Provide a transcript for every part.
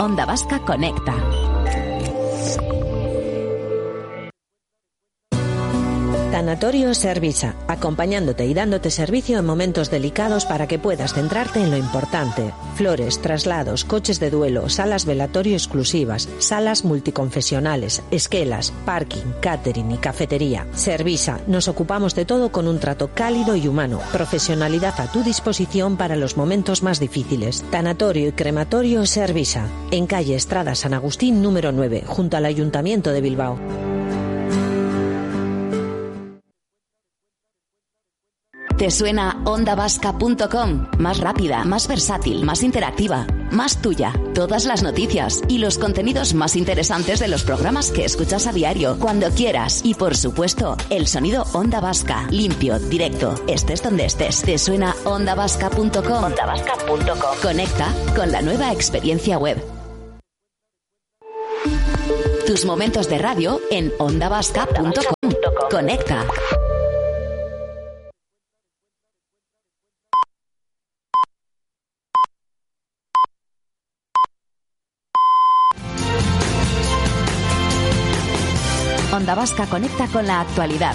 Onda Vasca Conecta. Tanatorio Servisa, acompañándote y dándote servicio en momentos delicados para que puedas centrarte en lo importante. Flores, traslados, coches de duelo, salas velatorio exclusivas, salas multiconfesionales, esquelas, parking, catering y cafetería. Servisa, nos ocupamos de todo con un trato cálido y humano. Profesionalidad a tu disposición para los momentos más difíciles. Tanatorio y crematorio Servisa, en calle Estrada San Agustín número 9, junto al Ayuntamiento de Bilbao. ¿Te suena ondavasca.com? Más rápida, más versátil, más interactiva, más tuya. Todas las noticias y los contenidos más interesantes de los programas que escuchas a diario, cuando quieras. Y por supuesto, el sonido Onda Vasca, limpio, directo, estés donde estés. ¿Te suena ondavasca.com? Ondavasca.com. Conecta con la nueva experiencia web. Tus momentos de radio en ondavasca.com. Conecta. Onda Vasca conecta con la actualidad.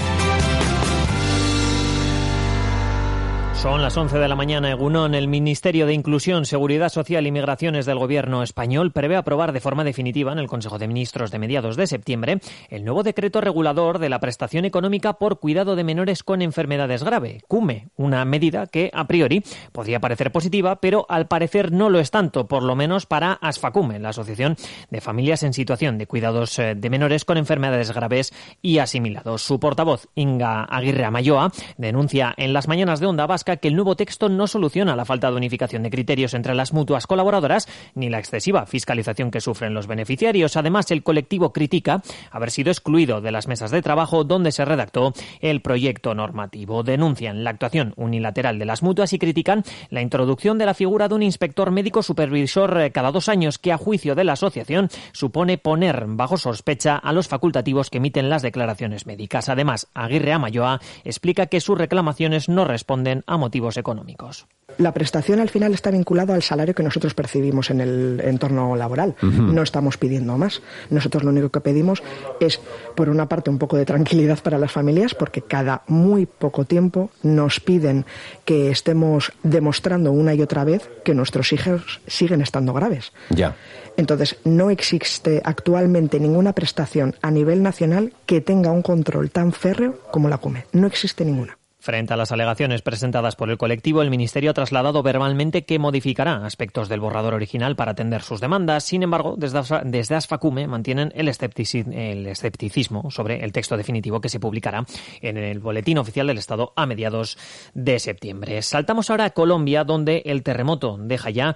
Son las 11 de la mañana, Egunon. El Ministerio de Inclusión, Seguridad Social y Migraciones del Gobierno español prevé aprobar de forma definitiva en el Consejo de Ministros de mediados de septiembre el nuevo decreto regulador de la prestación económica por cuidado de menores con enfermedades grave, CUME, una medida que a priori podría parecer positiva, pero al parecer no lo es tanto, por lo menos para ASFACUME, la Asociación de Familias en Situación de Cuidados de Menores con Enfermedades Graves y Asimilados. Su portavoz, Inga Aguirre Amayoa, denuncia en las mañanas de Onda Vasca que el nuevo texto no soluciona la falta de unificación de criterios entre las mutuas colaboradoras ni la excesiva fiscalización que sufren los beneficiarios. Además, el colectivo critica haber sido excluido de las mesas de trabajo donde se redactó el proyecto normativo. Denuncian la actuación unilateral de las mutuas y critican la introducción de la figura de un inspector médico supervisor cada 2 años que, a juicio de la asociación, supone poner bajo sospecha a los facultativos que emiten las declaraciones médicas. Además, Aguirre Amayoa explica que sus reclamaciones no responden a motivos económicos. La prestación al final está vinculada al salario que nosotros percibimos en el entorno laboral. No estamos pidiendo más. Nosotros lo único que pedimos es, por una parte, un poco de tranquilidad para las familias, porque cada muy poco tiempo nos piden que estemos demostrando una y otra vez que nuestros hijos siguen estando graves. Ya. Entonces, no existe actualmente ninguna prestación a nivel nacional que tenga un control tan férreo como la CUME. No existe ninguna. Frente a las alegaciones presentadas por el colectivo, el Ministerio ha trasladado verbalmente que modificará aspectos del borrador original para atender sus demandas. Sin embargo, desde ASFACUME mantienen el escepticismo sobre el texto definitivo que se publicará en el Boletín Oficial del Estado a mediados de septiembre. Saltamos ahora a Colombia, donde el terremoto deja ya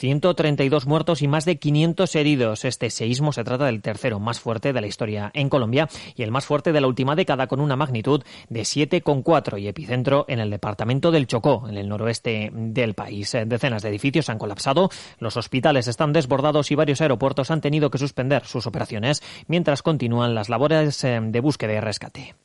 132 muertos y más de 500 heridos. Este seísmo se trata del tercero más fuerte de la historia en Colombia y el más fuerte de la última década, con una magnitud de 7,4 y epicentro en el departamento del Chocó, en el noroeste del país. Decenas de edificios han colapsado, los hospitales están desbordados y varios aeropuertos han tenido que suspender sus operaciones mientras continúan las labores de búsqueda y rescate.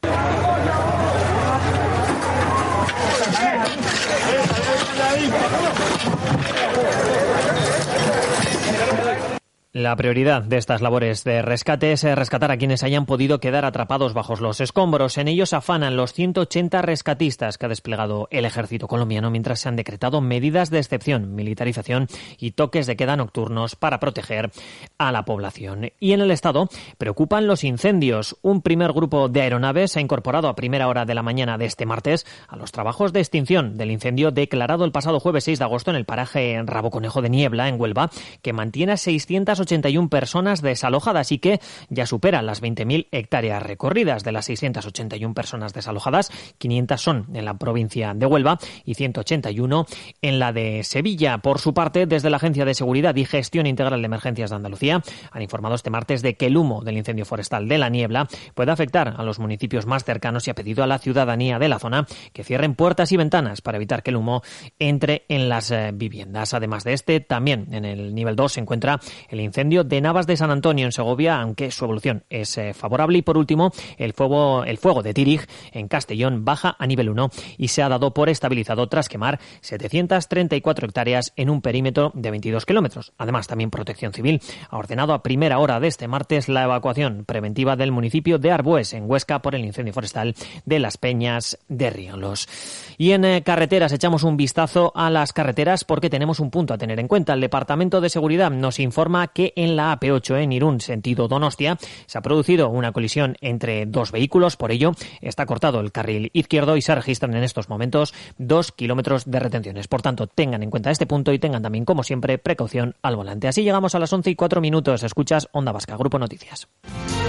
La prioridad de estas labores de rescate es rescatar a quienes hayan podido quedar atrapados bajo los escombros. En ellos afanan los 180 rescatistas que ha desplegado el ejército colombiano mientras se han decretado medidas de excepción, militarización y toques de queda nocturnos para proteger a la población. Y en el Estado preocupan los incendios. Un primer grupo de aeronaves se ha incorporado a primera hora de la mañana de este martes a los trabajos de extinción del incendio declarado el pasado jueves 6 de agosto en el paraje Rabo Conejo de Niebla, en Huelva, que mantiene a 681 personas desalojadas y que ya supera las 20.000 hectáreas recorridas. De las 681 personas desalojadas, 500 son en la provincia de Huelva y 181 en la de Sevilla. Por su parte, desde la Agencia de Seguridad y Gestión Integral de Emergencias de Andalucía han informado este martes de que el humo del incendio forestal de la Niebla puede afectar a los municipios más cercanos y ha pedido a la ciudadanía de la zona que cierren puertas y ventanas para evitar que el humo entre en las viviendas. Además de este, también en el nivel 2 se encuentra el incendio incendio de Navas de San Antonio en Segovia, aunque su evolución es favorable. Y por último, el fuego de Tírig en Castellón baja a nivel 1 y se ha dado por estabilizado tras quemar 734 hectáreas en un perímetro de 22 kilómetros. Además, también Protección Civil ha ordenado a primera hora de este martes la evacuación preventiva del municipio de Arbués, en Huesca, por el incendio forestal de Las Peñas de Riolos. Y en carreteras echamos un vistazo a las carreteras porque tenemos un punto a tener en cuenta. El Departamento de Seguridad nos informa que en la AP8 en Irún, sentido Donostia, se ha producido una colisión entre dos vehículos. Por ello, está cortado el carril izquierdo y se registran en estos momentos 2 kilómetros de retenciones. Por tanto, tengan en cuenta este punto y tengan también, como siempre, precaución al volante. Así llegamos a las 11:04. Escuchas Onda Vasca, Grupo Noticias.